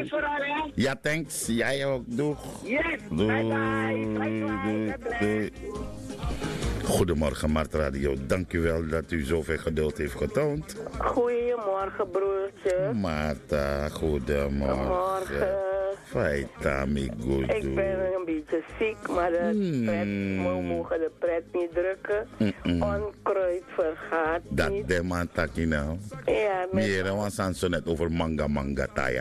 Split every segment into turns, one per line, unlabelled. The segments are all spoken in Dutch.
Succes vooral, hè?
Ja, thanks. Jij ook. Doeg.
Yes,
Doei.
bye bye.
Goedemorgen, Mart Radio. Dank u wel dat u zoveel geduld heeft getoond.
Goedemorgen, broertje.
Marta, goedemorgen.
Goedemorgen.
Feita, mi goed.
Ik ben een beetje ziek, maar we mogen de pret niet drukken. Onkruid vergaat
Dat
niet.
de man taki nou.
Ja,
Meer was aan zo net over manga taya.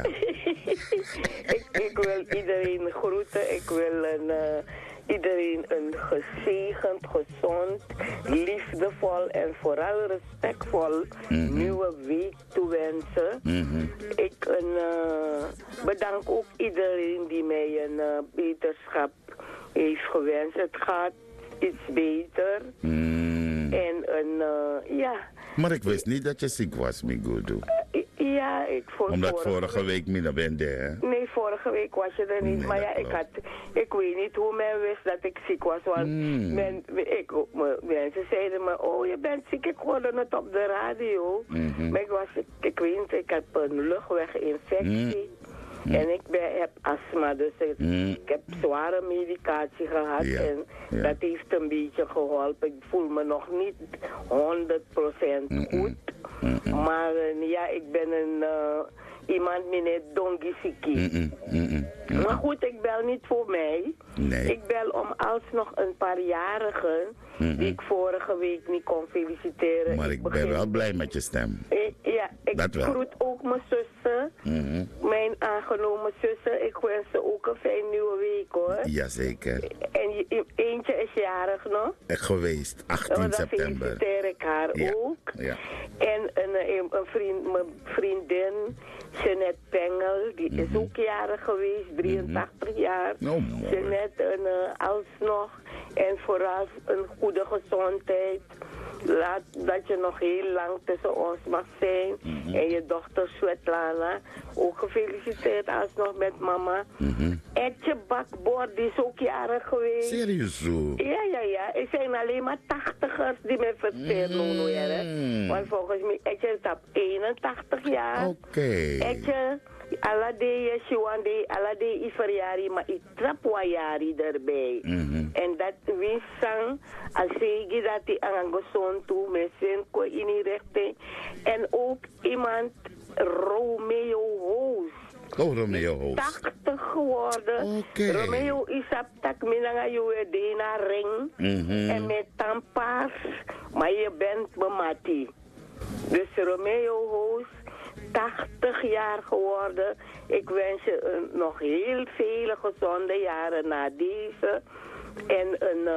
ik wil iedereen groeten. Ik wil iedereen een gezegend, gezond, liefdevol en vooral respectvol nieuwe week toewensen. Ik bedank ook iedereen die mij een beterschap heeft gewenst. Het gaat iets beter. En ja.
Maar ik wist niet dat je ziek was, mi goed.
Ja,
omdat vorige week minder bent, hè?
Nee, vorige week was je er niet. Nee, maar ja, ik weet niet hoe men wist dat ik ziek was. Want mensen zeiden me, oh, je bent ziek. Ik hoorde het op de radio. Maar ik weet niet, ik heb een luchtweginfectie. En ik heb astma, dus ik heb zware medicatie gehad.
Ja,
en dat heeft een beetje geholpen. Ik voel me nog niet 100% goed. Maar ja, ik ben iemand meneer Dongisiki. Maar goed, ik bel niet voor mij.
Nee.
Ik bel om alsnog een paar jarigen die ik vorige week niet kon feliciteren.
Maar ik ben wel blij met je stem.
Ja, ik groet ook mijn zussen. Mijn aangenomen zussen. Ik wens ze ook een fijne nieuwe week, hoor.
Jazeker.
En eentje is jarig nog.
Geweest, 18 september.
Dan feliciteer ik haar ook.
Ja.
En mijn vriendin, Jeanette Pengel, die is ook jarig geweest, 83 jaar. Jeanette, alsnog. En vooral een goede gezondheid. Dat je nog heel lang tussen ons mag zijn. En je dochter Svetlana, ook gefeliciteerd alsnog met mama. Etje Bakboord, die is ook jarig geweest.
Serieus zo?
Ja. Er zijn alleen maar 80ers die me verteren. Want volgens mij, Etje is op 81 jaar.
Oké.
Etje, alade Shiwande, alade Iverjari, maar ik trap wajari erbij. En dat wisang, als ik dat die aan gezond toe, met zijn ko in die richting. En ook iemand, Romeo Hoos.
Oh, Romeo Hoos.
80 geworden.
Okay.
Romeo is op tak minanga je dena ring. En met tampaas, maar je bent bemati. Dus Romeo Hoos, 80 jaar geworden. Ik wens je nog heel vele gezonde jaren na deze. En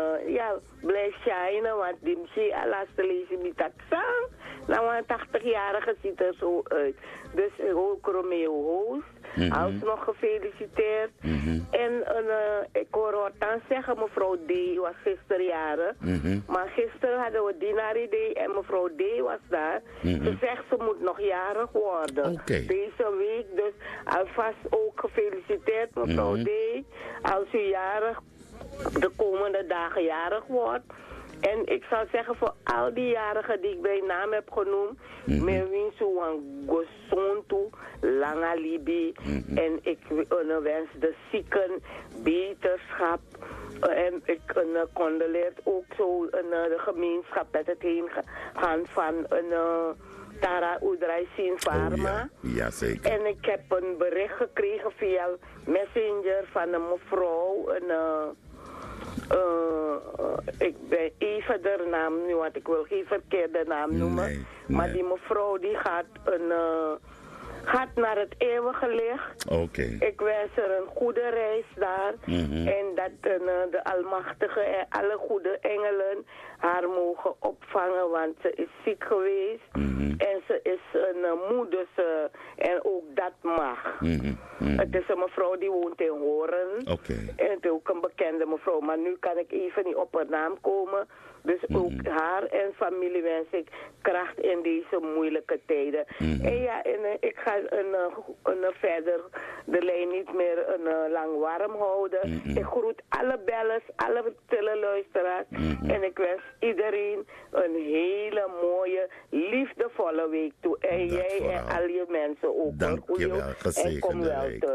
blijf shinen, want die misschien laatste lezen niet dat sang. Nou, een 80-jarige ziet er zo uit. Dus ook Romeo Hoos, alsnog gefeliciteerd. En ik hoor Hortan zeggen, mevrouw D. was gisteren jaren. Maar gisteren hadden we Dinari D. en mevrouw D. was daar. Ze zegt ze moet nog jarig worden. Deze week, dus alvast ook gefeliciteerd mevrouw D. Als u jarig de komende dagen jarig wordt. En ik zou zeggen voor al die jarigen die ik bij naam heb genoemd. Mewinsu Wangosontu, Langa Libi. En ik wens de zieken beterschap. En ik condoleer ook zo de gemeenschap met het heen gaan van een Tara Udraisin Pharma.
Ja, zeker.
En ik heb een bericht gekregen via Messenger van een mevrouw. Ik ben even de naam nu, want ik wil geen verkeerde naam noemen. Nee. Maar die mevrouw die gaat naar het eeuwige licht. Ik wens haar een goede reis daar. En dat de Almachtige en alle goede engelen haar mogen opvangen, want ze is ziek geweest. En ze is een moeder, en ook dat mag. Het is een mevrouw die woont in Horen. En het is ook een bekende mevrouw, maar nu kan ik even niet op haar naam komen. Dus ook haar en familie wens ik kracht in deze moeilijke tijden. En ja, ik ga verder de lijn niet meer lang warm houden. Ik groet alle bellers, alle teleluisteraars. En ik wens iedereen een hele mooie, liefdevolle week toe. En jij en al je mensen ook.
Dank je wel, gezegende week.